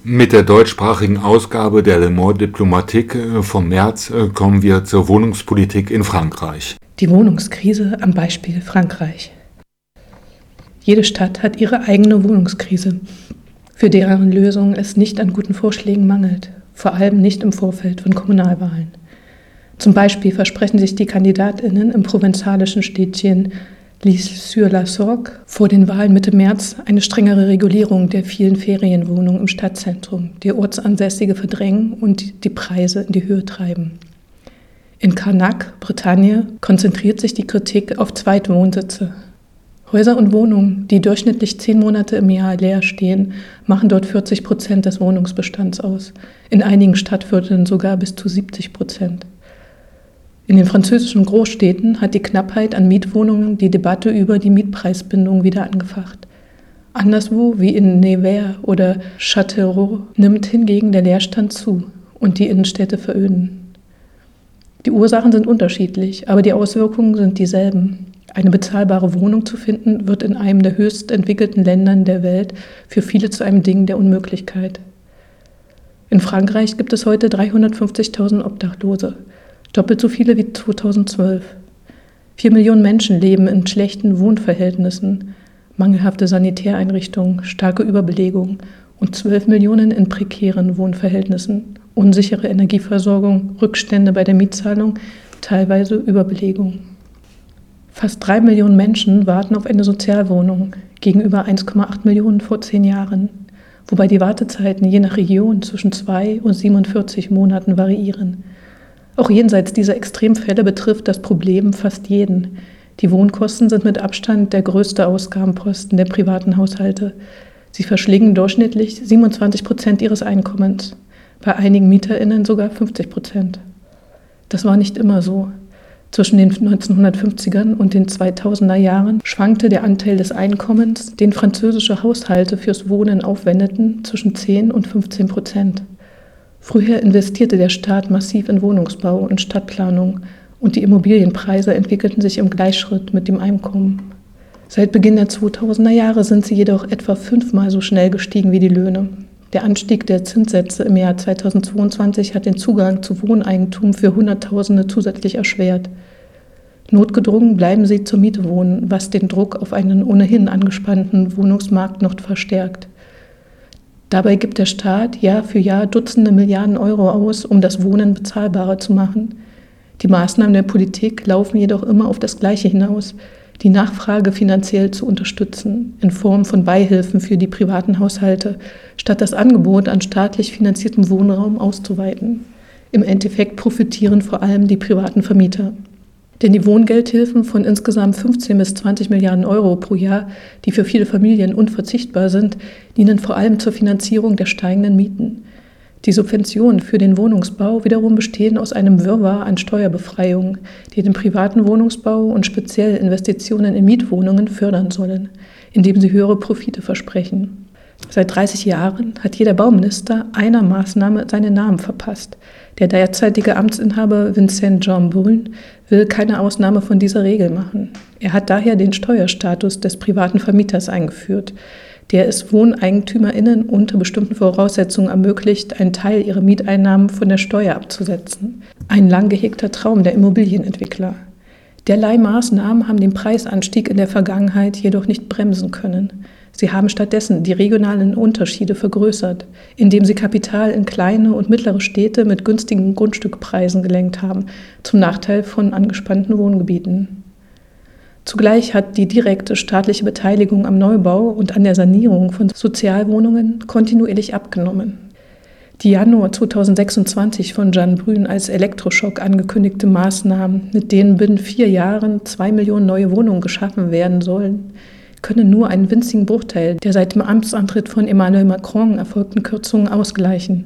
Mit der deutschsprachigen Ausgabe der Le Monde Diplomatique vom März kommen wir zur Wohnungspolitik in Frankreich. Die Wohnungskrise am Beispiel Frankreich. Jede Stadt hat ihre eigene Wohnungskrise, für deren Lösung es nicht an guten Vorschlägen mangelt, vor allem nicht im Vorfeld von Kommunalwahlen. Zum Beispiel versprechen sich die KandidatInnen im provenzalischen Städtchen L'Isle-sur-la-Sorgue vor den Wahlen Mitte März eine strengere Regulierung der vielen Ferienwohnungen im Stadtzentrum, die Ortsansässige verdrängen und die Preise in die Höhe treiben. In Carnac, Bretagne, konzentriert sich die Kritik auf Zweitwohnsitze. Häuser und Wohnungen, die durchschnittlich 10 Monate im Jahr leer stehen, machen dort 40% des Wohnungsbestands aus, in einigen Stadtvierteln sogar bis zu 70%. In den französischen Großstädten hat die Knappheit an Mietwohnungen die Debatte über die Mietpreisbindung wieder angefacht. Anderswo, wie in Nevers oder Châtellerault, nimmt hingegen der Leerstand zu und die Innenstädte veröden. Die Ursachen sind unterschiedlich, aber die Auswirkungen sind dieselben. Eine bezahlbare Wohnung zu finden, wird in einem der höchst entwickelten Ländern der Welt für viele zu einem Ding der Unmöglichkeit. In Frankreich gibt es heute 350.000 Obdachlose, doppelt so viele wie 2012. 4 Millionen Menschen leben in schlechten Wohnverhältnissen, mangelhafte Sanitäreinrichtungen, starke Überbelegung und 12 Millionen in prekären Wohnverhältnissen, unsichere Energieversorgung, Rückstände bei der Mietzahlung, teilweise Überbelegung. Fast 3 Millionen Menschen warten auf eine Sozialwohnung, gegenüber 1,8 Millionen vor 10 Jahren, wobei die Wartezeiten je nach Region zwischen 2 und 47 Monaten variieren. Auch jenseits dieser Extremfälle betrifft das Problem fast jeden. Die Wohnkosten sind mit Abstand der größte Ausgabenposten der privaten Haushalte. Sie verschlingen durchschnittlich 27% ihres Einkommens, bei einigen MieterInnen sogar 50%. Das war nicht immer so. Zwischen den 1950ern und den 2000er Jahren schwankte der Anteil des Einkommens, den französische Haushalte fürs Wohnen aufwendeten, zwischen 10 und 15%. Früher investierte der Staat massiv in Wohnungsbau und Stadtplanung und die Immobilienpreise entwickelten sich im Gleichschritt mit dem Einkommen. Seit Beginn der 2000er Jahre sind sie jedoch etwa 5-mal so schnell gestiegen wie die Löhne. Der Anstieg der Zinssätze im Jahr 2022 hat den Zugang zu Wohneigentum für Hunderttausende zusätzlich erschwert. Notgedrungen bleiben sie zur Miete wohnen, was den Druck auf einen ohnehin angespannten Wohnungsmarkt noch verstärkt. Dabei gibt der Staat Jahr für Jahr Dutzende Milliarden Euro aus, um das Wohnen bezahlbarer zu machen. Die Maßnahmen der Politik laufen jedoch immer auf das Gleiche hinaus, die Nachfrage finanziell zu unterstützen, in Form von Beihilfen für die privaten Haushalte, statt das Angebot an staatlich finanziertem Wohnraum auszuweiten. Im Endeffekt profitieren vor allem die privaten Vermieter. Denn die Wohngeldhilfen von insgesamt 15 bis 20 Milliarden Euro pro Jahr, die für viele Familien unverzichtbar sind, dienen vor allem zur Finanzierung der steigenden Mieten. Die Subventionen für den Wohnungsbau wiederum bestehen aus einem Wirrwarr an Steuerbefreiungen, die den privaten Wohnungsbau und speziell Investitionen in Mietwohnungen fördern sollen, indem sie höhere Profite versprechen. Seit 30 Jahren hat jeder Bauminister einer Maßnahme seinen Namen verpasst. Der derzeitige Amtsinhaber Vincent Jeanbrun will keine Ausnahme von dieser Regel machen. Er hat daher den Steuerstatus des privaten Vermieters eingeführt, der es WohneigentümerInnen unter bestimmten Voraussetzungen ermöglicht, einen Teil ihrer Mieteinnahmen von der Steuer abzusetzen. Ein lang gehegter Traum der Immobilienentwickler. Derlei Maßnahmen haben den Preisanstieg in der Vergangenheit jedoch nicht bremsen können. Sie haben stattdessen die regionalen Unterschiede vergrößert, indem sie Kapital in kleine und mittlere Städte mit günstigen Grundstückpreisen gelenkt haben, zum Nachteil von angespannten Wohngebieten. Zugleich hat die direkte staatliche Beteiligung am Neubau und an der Sanierung von Sozialwohnungen kontinuierlich abgenommen. Die Januar 2026 von Jeanbrun als Elektroschock angekündigte Maßnahmen, mit denen binnen 4 Jahren 2 Millionen neue Wohnungen geschaffen werden sollen, können nur einen winzigen Bruchteil der seit dem Amtsantritt von Emmanuel Macron erfolgten Kürzungen ausgleichen.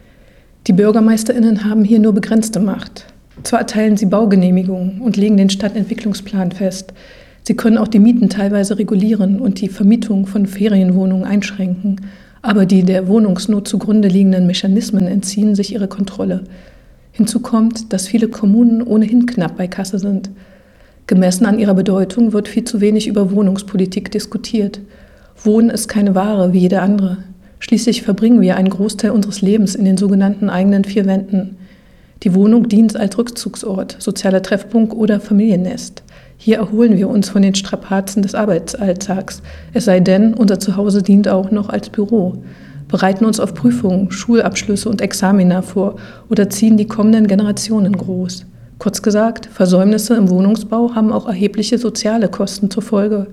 Die BürgermeisterInnen haben hier nur begrenzte Macht. Zwar erteilen sie Baugenehmigungen und legen den Stadtentwicklungsplan fest, sie können auch die Mieten teilweise regulieren und die Vermietung von Ferienwohnungen einschränken, aber die der Wohnungsnot zugrunde liegenden Mechanismen entziehen sich ihrer Kontrolle. Hinzu kommt, dass viele Kommunen ohnehin knapp bei Kasse sind. Gemessen an ihrer Bedeutung wird viel zu wenig über Wohnungspolitik diskutiert. Wohnen ist keine Ware wie jede andere. Schließlich verbringen wir einen Großteil unseres Lebens in den sogenannten eigenen vier Wänden. Die Wohnung dient als Rückzugsort, sozialer Treffpunkt oder Familiennest. Hier erholen wir uns von den Strapazen des Arbeitsalltags, es sei denn, unser Zuhause dient auch noch als Büro, bereiten uns auf Prüfungen, Schulabschlüsse und Examina vor oder ziehen die kommenden Generationen groß. Kurz gesagt, Versäumnisse im Wohnungsbau haben auch erhebliche soziale Kosten zur Folge.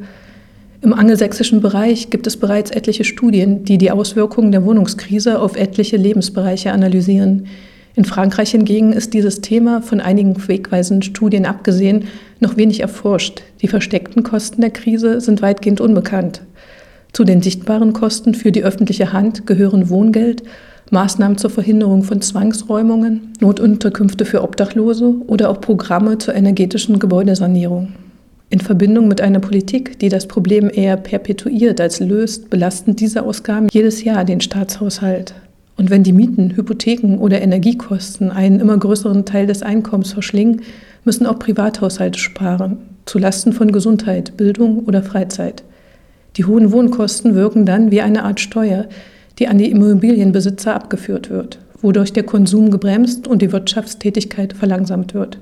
Im angelsächsischen Bereich gibt es bereits etliche Studien, die die Auswirkungen der Wohnungskrise auf etliche Lebensbereiche analysieren. In Frankreich hingegen ist dieses Thema, von einigen wegweisenden Studien abgesehen, noch wenig erforscht. Die versteckten Kosten der Krise sind weitgehend unbekannt. Zu den sichtbaren Kosten für die öffentliche Hand gehören Wohngeld, Maßnahmen zur Verhinderung von Zwangsräumungen, Notunterkünfte für Obdachlose oder auch Programme zur energetischen Gebäudesanierung. In Verbindung mit einer Politik, die das Problem eher perpetuiert als löst, belasten diese Ausgaben jedes Jahr den Staatshaushalt. Und wenn die Mieten, Hypotheken oder Energiekosten einen immer größeren Teil des Einkommens verschlingen, müssen auch Privathaushalte sparen, zulasten von Gesundheit, Bildung oder Freizeit. Die hohen Wohnkosten wirken dann wie eine Art Steuer, die an die Immobilienbesitzer abgeführt wird, wodurch der Konsum gebremst und die Wirtschaftstätigkeit verlangsamt wird.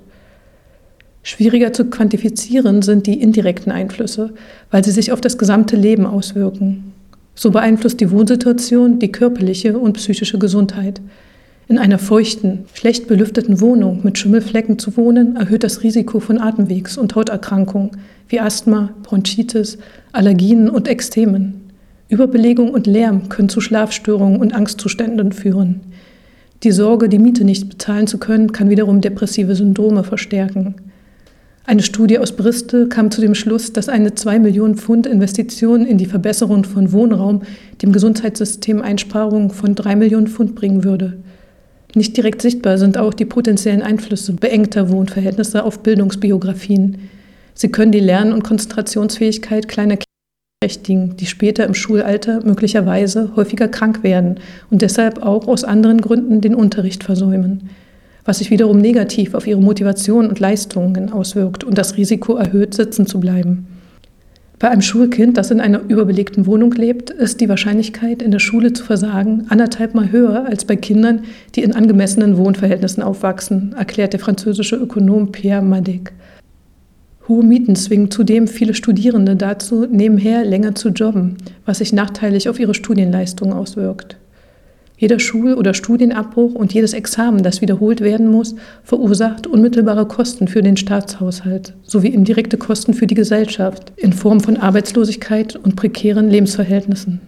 Schwieriger zu quantifizieren sind die indirekten Einflüsse, weil sie sich auf das gesamte Leben auswirken. So beeinflusst die Wohnsituation die körperliche und psychische Gesundheit. In einer feuchten, schlecht belüfteten Wohnung mit Schimmelflecken zu wohnen, erhöht das Risiko von Atemwegs- und Hauterkrankungen wie Asthma, Bronchitis, Allergien und Ekzemen. Überbelegung und Lärm können zu Schlafstörungen und Angstzuständen führen. Die Sorge, die Miete nicht bezahlen zu können, kann wiederum depressive Syndrome verstärken. Eine Studie aus Bristol kam zu dem Schluss, dass eine 2 Millionen Pfund Investition in die Verbesserung von Wohnraum dem Gesundheitssystem Einsparungen von 3 Millionen Pfund bringen würde. Nicht direkt sichtbar sind auch die potenziellen Einflüsse beengter Wohnverhältnisse auf Bildungsbiografien. Sie können die Lern- und Konzentrationsfähigkeit kleiner Kinder beeinträchtigen, die später im Schulalter möglicherweise häufiger krank werden und deshalb auch aus anderen Gründen den Unterricht versäumen, was sich wiederum negativ auf ihre Motivation und Leistungen auswirkt und das Risiko erhöht, sitzen zu bleiben. Bei einem Schulkind, das in einer überbelegten Wohnung lebt, ist die Wahrscheinlichkeit, in der Schule zu versagen, 1,5 Mal höher als bei Kindern, die in angemessenen Wohnverhältnissen aufwachsen, erklärt der französische Ökonom Pierre Madec. Hohe Mieten zwingen zudem viele Studierende dazu, nebenher länger zu jobben, was sich nachteilig auf ihre Studienleistungen auswirkt. Jeder Schul- oder Studienabbruch und jedes Examen, das wiederholt werden muss, verursacht unmittelbare Kosten für den Staatshaushalt sowie indirekte Kosten für die Gesellschaft in Form von Arbeitslosigkeit und prekären Lebensverhältnissen.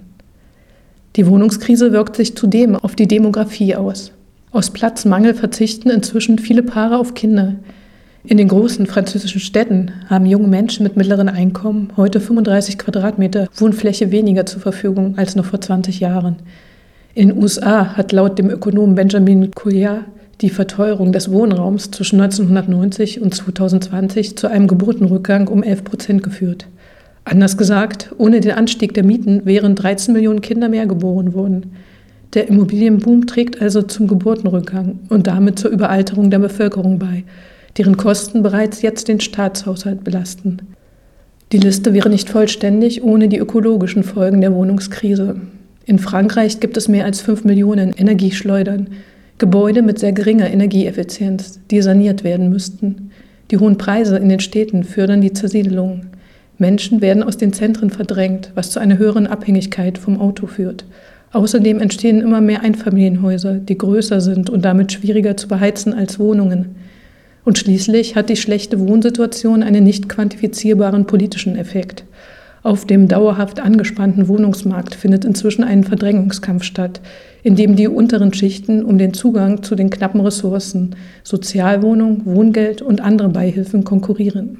Die Wohnungskrise wirkt sich zudem auf die Demografie aus. Aus Platzmangel verzichten inzwischen viele Paare auf Kinder. In den großen französischen Städten haben junge Menschen mit mittleren Einkommen heute 35 Quadratmeter Wohnfläche weniger zur Verfügung als noch vor 20 Jahren. In den USA hat laut dem Ökonomen Benjamin Couillard die Verteuerung des Wohnraums zwischen 1990 und 2020 zu einem Geburtenrückgang um 11% geführt. Anders gesagt, ohne den Anstieg der Mieten wären 13 Millionen Kinder mehr geboren worden. Der Immobilienboom trägt also zum Geburtenrückgang und damit zur Überalterung der Bevölkerung bei, deren Kosten bereits jetzt den Staatshaushalt belasten. Die Liste wäre nicht vollständig ohne die ökologischen Folgen der Wohnungskrise. In Frankreich gibt es mehr als 5 Millionen Energieschleudern, Gebäude mit sehr geringer Energieeffizienz, die saniert werden müssten. Die hohen Preise in den Städten fördern die Zersiedelung. Menschen werden aus den Zentren verdrängt, was zu einer höheren Abhängigkeit vom Auto führt. Außerdem entstehen immer mehr Einfamilienhäuser, die größer sind und damit schwieriger zu beheizen als Wohnungen. Und schließlich hat die schlechte Wohnsituation einen nicht quantifizierbaren politischen Effekt. Auf dem dauerhaft angespannten Wohnungsmarkt findet inzwischen ein Verdrängungskampf statt, in dem die unteren Schichten um den Zugang zu den knappen Ressourcen, Sozialwohnung, Wohngeld und andere Beihilfen konkurrieren.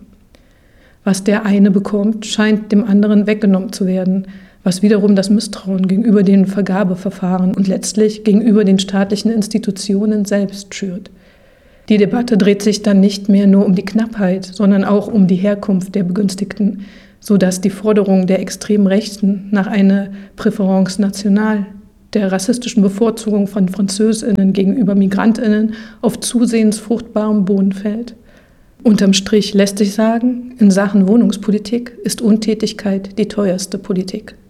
Was der eine bekommt, scheint dem anderen weggenommen zu werden, was wiederum das Misstrauen gegenüber den Vergabeverfahren und letztlich gegenüber den staatlichen Institutionen selbst schürt. Die Debatte dreht sich dann nicht mehr nur um die Knappheit, sondern auch um die Herkunft der Begünstigten, sodass die Forderung der extremen Rechten nach einer Préférence nationale, der rassistischen Bevorzugung von FranzösInnen gegenüber MigrantInnen auf zusehends fruchtbarem Boden fällt. Unterm Strich lässt sich sagen, in Sachen Wohnungspolitik ist Untätigkeit die teuerste Politik.